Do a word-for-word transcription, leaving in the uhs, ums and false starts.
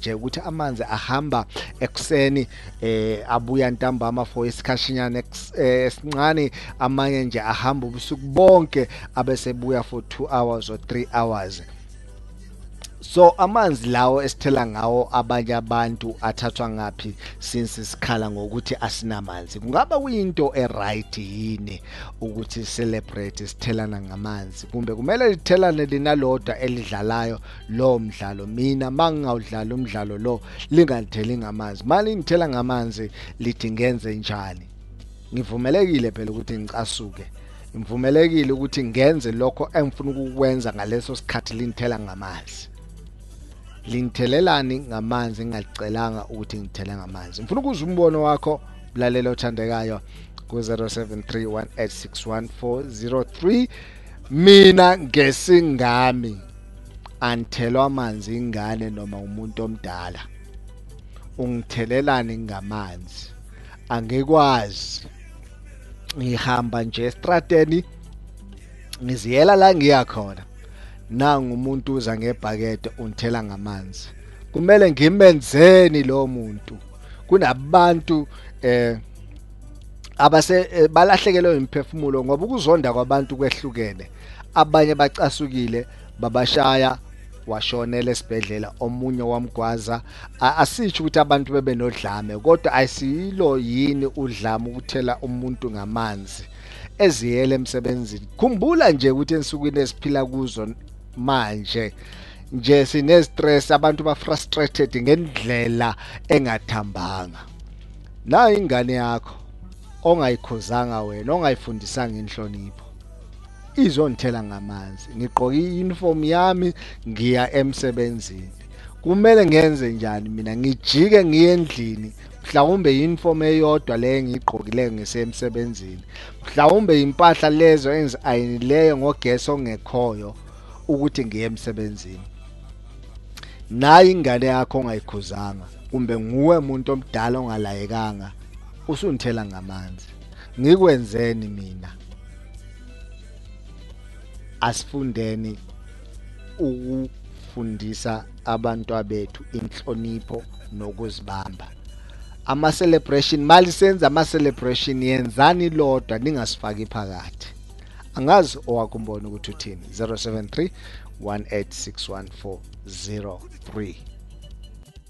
nje ukuthi amanzi ahamba ekuseni eh abuya ntambama for isikhashinyana esincane, amanye nje ahamba ubusuku bonke abesebuya for two hours or three hours. So amanzi lawo esithela ngawo abanye abantu athathwa ngapi since isikhala ngokuthi asinamanzi? Kungaba kuyinto eright yini ukuthi celebrate sithelana ngamanzi, kumbe kumele lithelane linalodwa elidlalayo lo mdlalo? Mina mangawudlala umdlalo lo lingalitheli ngamanzi, mali ngithela ngamanzi lithi ngenze njani? Ngivumelekile phela ukuthi ngicasuke, ngivumelekile ukuthi ngenze lokho engifuna ukukwenza ngaleso sikhathi linithela ngamanzi. Linthelelani ngamanzi ngalicelanga ukuthi ngithele ngamanzi? Ngifuna ukuzwa umbono wakho mlalelo othandekayo ku zero seven three one eight six one four zero three. Mina ngesingami anthelwa amanzi ingane noma umuntu omdala. Ungithelelani ngamanzi? Angikwazi. Ngihamba nje estrateni ngiziyela la ngiya khona, nangu umuntu uza ngebhakede unthela ngamanzi. Kumele ngimenzeni lo muntu? Kunabantu eh abase balahlekelwe imphefumulo ngoba ukuzonda kwabantu kwehlukene. Abanye bacasukile babashaya washonela esibhedlela, omunye wamgwaza. Asitsho ukuthi abantu bebe nodlame, kodwa ayisilo yini udlame ukuthela umuntu ngamanzi eziyele emsebenzini. Khumbula nje ukuthi ensukwini esiphila kuzo manje nje sine stress, abantu ba frustrated ngendlela engathambanga. Na ingane yakho ongayikhuzanga wena, ongayifundisanga inhlonipho, izonithela ngamanzi. Ngigqoka i-uniform yami ngiya emsebenzini, kumele ngenze njani mina? Ngijike ngiye endlini, mhlawumbe i-uniform eyodwa le ngiyigqokile ngisemsebenzini, mhlawumbe impahla lezo engizayileyo ngogesi ongekhoyo ukuthi ngiye emsebenzini. Nayi ingane yakho ongayikhuzanga, kumbe nguwe umuntu omdala ongalayekanga, usunithela ngamanzi. Ngikwenzeni mina? Asifundeni ukufundisa abantu abethu inhlonipho nokuzibamba. Ama celebration, mali senza ama celebration yenzani lodwa, ningasifaki phakathi. Angazi owakumbona ukuthi uthini. zero seven three one eight six one four zero three.